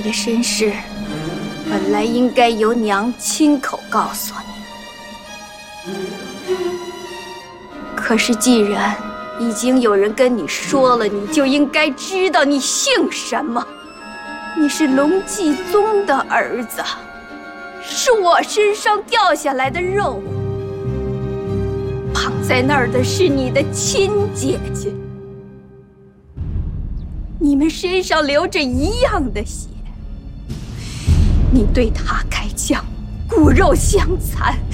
的身世本来应该由娘亲口告诉你，可是既然已经有人跟你说了，你就应该知道你姓什么。你是龙继宗的儿子，是我身上掉下来的肉，绑在那儿的是你的亲姐姐，你们身上流着一样的血，你对她开枪，骨肉相残，